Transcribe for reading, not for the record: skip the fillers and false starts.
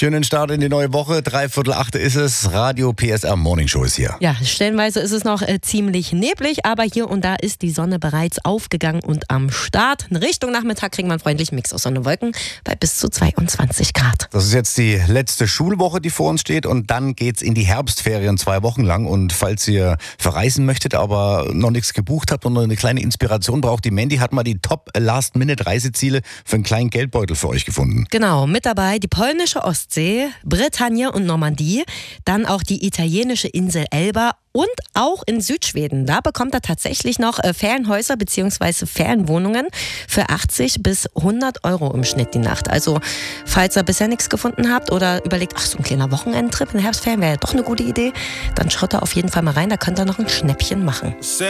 Schönen Start in die neue Woche. 7:45 ist es. Radio PSR Morning Show ist hier. Ja, stellenweise ist es noch ziemlich neblig, aber hier und da ist die Sonne bereits aufgegangen und am Start. In Richtung Nachmittag kriegen wir einen freundlichen Mix aus Sonne und Wolken bei bis zu 22 Grad. Das ist jetzt die letzte Schulwoche, die vor uns steht, und dann geht's in die Herbstferien 2 Wochen lang. Und falls ihr verreisen möchtet, aber noch nichts gebucht habt und noch eine kleine Inspiration braucht, die Mandy hat mal die Top-Last-Minute-Reiseziele für einen kleinen Geldbeutel für euch gefunden. Genau, mit dabei die polnische Ostsee, Bretagne und Normandie, dann auch die italienische Insel Elba und auch in Südschweden. Da bekommt er tatsächlich noch Ferienhäuser bzw. Ferienwohnungen für 80 bis 100 Euro im Schnitt die Nacht. Also falls ihr bisher nichts gefunden habt oder überlegt, so ein kleiner Wochenendtrip in den Herbstferien wäre ja doch eine gute Idee, dann schaut da auf jeden Fall mal rein, da könnt ihr noch ein Schnäppchen machen.